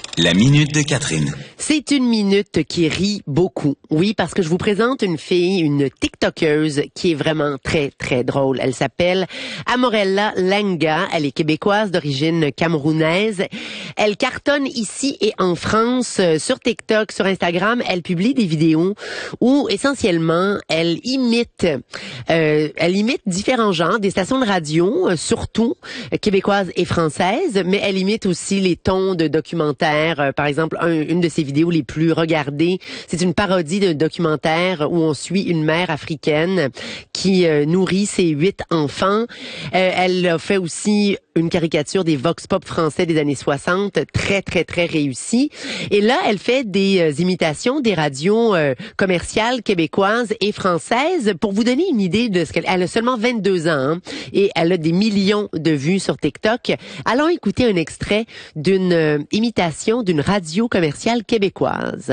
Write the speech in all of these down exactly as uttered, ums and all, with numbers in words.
La minute de Catherine. C'est une minute qui rit beaucoup. Oui, parce que je vous présente une fille, une TikTokeuse qui est vraiment très, très drôle. Elle s'appelle Amorella Langa. Elle est québécoise d'origine camerounaise. Elle cartonne ici et en France euh, sur TikTok, sur Instagram. Elle publie des vidéos où, essentiellement, elle imite, euh, elle imite différents genres, des stations de radio, euh, surtout euh, québécoises et françaises, mais elle imite aussi les tons de documentaires. Euh, par exemple, un, une de ses vidéos les plus regardées, c'est une parodie d'un documentaire où on suit une mère africaine qui euh, nourrit ses huit enfants. Euh, elle a fait aussi une caricature des Vox Pop français des années soixante, très, très, très réussie. Et là, elle fait des euh, imitations des radios euh, commerciales québécoises et françaises. Pour vous donner une idée de ce qu'elle... Elle a seulement vingt-deux ans hein, et elle a des millions de vues sur TikTok. Allons écouter un extrait d'une euh, imitation d'une radio commerciale québécoise.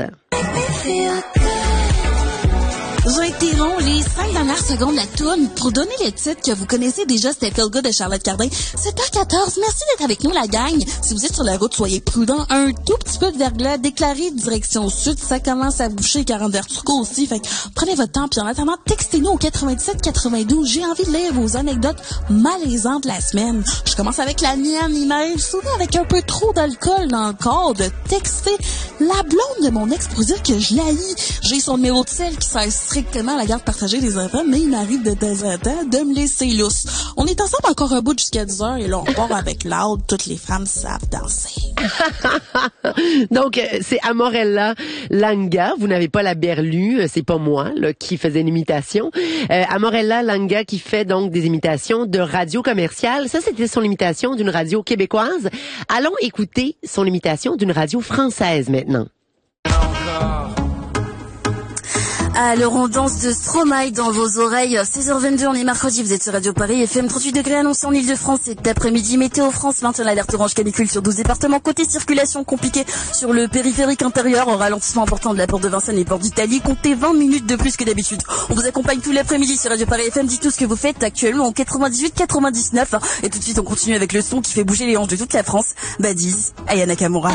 J'ai été long les cinq dernières secondes de la tourne pour donner le titre que vous connaissez déjà, c'était Feel Good de Charlotte Cardin. sept heures quatorze, merci d'être avec nous la gang. Si vous êtes sur la route, soyez prudents. Un tout petit peu de verglas déclaré direction sud, ça commence à boucher quarante vers Turcot aussi, fait que prenez votre temps puis en attendant, textez-nous au quatre-vingt-dix-sept quatre-vingt-douze. J'ai envie de lire vos anecdotes malaisantes la semaine. Je commence avec la mienne, email, souvent avec un peu trop d'alcool dans le corps, de texter la blonde de mon ex pour dire que je l'haïs. J'ai son numéro de sel qui sert strictement à la garde partagée des enfants, mais il m'arrive de temps en temps de me laisser lousse. On est ensemble encore un bout jusqu'à dix heures et là, on part avec l'autre. Toutes les femmes savent danser. Donc, c'est Amorella Langa. Vous n'avez pas la berlue. C'est pas moi là, qui faisais une imitation. Euh, Amorella Langa qui fait donc des imitations de radio commerciale. Ça, c'était son imitation d'une radio québécoise. Allons écouter son imitation d'une radio française maintenant. Alors, on danse de Stromae dans vos oreilles. seize heures vingt-deux, on est mercredi, vous êtes sur Radio Paris, F M, trente-huit degrés annoncé en Ile-de-France cet après-midi. Météo France, maintient l'alerte orange canicule sur douze départements. Côté circulation compliquée sur le périphérique intérieur, au ralentissement important de la porte de Vincennes et porte d'Italie. Comptez vingt minutes de plus que d'habitude. On vous accompagne tout l'après-midi sur Radio Paris F M. Dites tout ce que vous faites actuellement en quatre-vingt-dix-huit quatre-vingt-dix-neuf. Et tout de suite, on continue avec le son qui fait bouger les hanches de toute la France. Badiz, Aya Nakamura.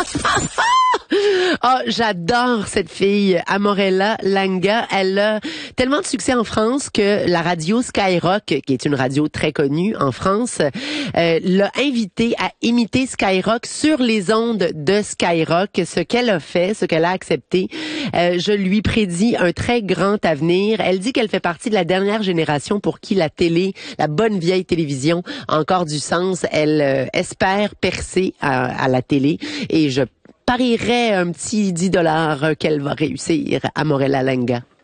Oh, j'adore cette fille, Amorella Langa. Elle a tellement de succès en France que la radio Skyrock, qui est une radio très connue en France, euh, l'a invitée à imiter Skyrock sur les ondes de Skyrock. Ce qu'elle a fait, ce qu'elle a accepté, euh, je lui prédis un très grand avenir. Elle dit qu'elle fait partie de la dernière génération pour qui la télé, la bonne vieille télévision, a encore du sens. Elle euh, espère percer à, à la télé et je parierais un petit dix dollars qu'elle va réussir, Amorella Langa.